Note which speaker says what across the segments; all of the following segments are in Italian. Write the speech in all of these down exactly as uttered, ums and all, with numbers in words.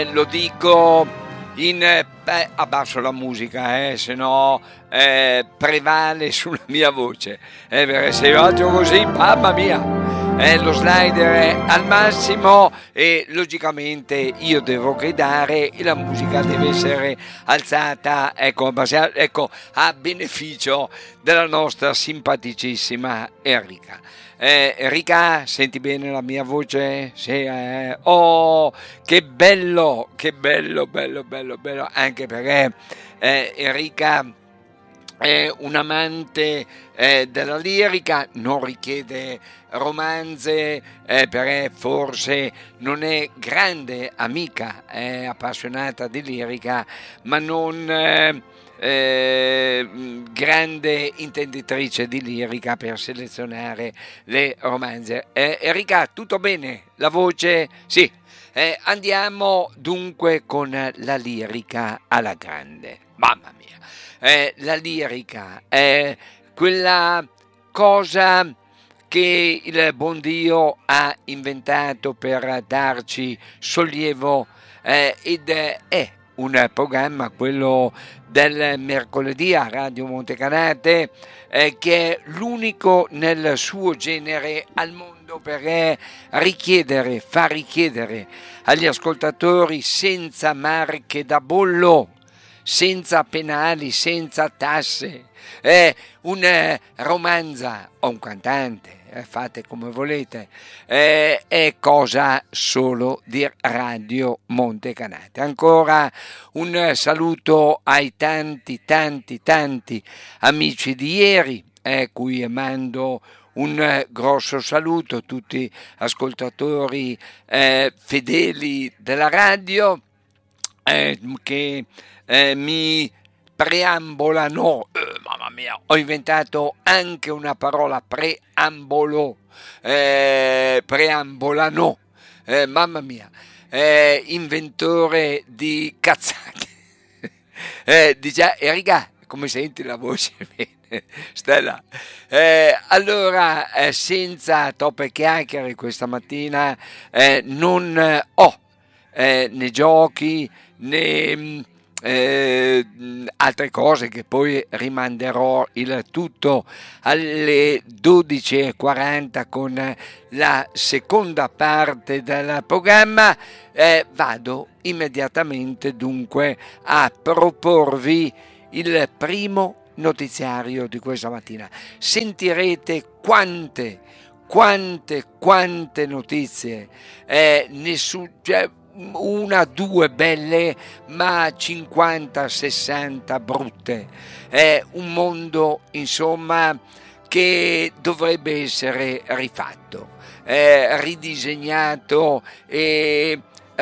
Speaker 1: Lo dico in eh, beh, abbasso la musica, eh, se no eh, prevale sulla mia voce, eh, perché se io faccio così, mamma mia, eh, lo slider è al massimo e logicamente io devo gridare e la musica deve essere alzata, ecco, abbassa- ecco, a beneficio della nostra simpaticissima Enrica. Eh, Enrica, senti bene la mia voce? Sì, eh. Oh, che bello, che bello, bello, bello, bello, anche perché eh, Enrica è un amante eh, della lirica, non richiede romanze eh, perché forse non è grande amica, è appassionata di lirica, ma non eh, eh, grande intenditrice di lirica per selezionare le romanze. Eh, Enrica, tutto bene? La voce? Sì. Eh, andiamo dunque con la lirica alla grande. Mamma mia, eh, la lirica è quella cosa che il buon Dio ha inventato per darci sollievo eh, ed è un programma, quello del mercoledì a Radio Montecanate, eh, che è l'unico nel suo genere al mondo perché richiedere, fa richiedere agli ascoltatori senza marche da bollo, senza penali, senza tasse, eh, un eh, romanza o un cantante, eh, fate come volete, eh, è cosa solo di Radio Montecanate. Ancora un eh, saluto ai tanti, tanti, tanti amici di ieri, eh, cui mando un eh, grosso saluto a tutti ascoltatori eh, fedeli della radio eh, che eh, mi preambolano, eh, mamma mia, ho inventato anche una parola, preambolo, eh, preambolano, eh, mamma mia, eh, inventore di cazzate. eh, dice, Erika, come senti la voce? Stella, eh, allora eh, senza troppe chiacchiere questa mattina eh, non eh, ho eh, né giochi né mh, eh, mh, altre cose che poi rimanderò il tutto alle dodici e quaranta con la seconda parte del programma. Eh, vado immediatamente dunque a proporvi il primo notiziario di questa mattina. Sentirete quante, quante, quante notizie, eh, nessun, cioè, una, due belle, ma cinquanta, sessanta brutte. È un mondo, insomma, che dovrebbe essere rifatto, eh, ridisegnato e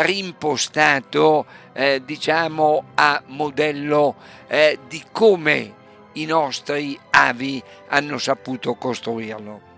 Speaker 1: rimpostato, eh, diciamo, a modello eh, di come i nostri avi hanno saputo costruirlo.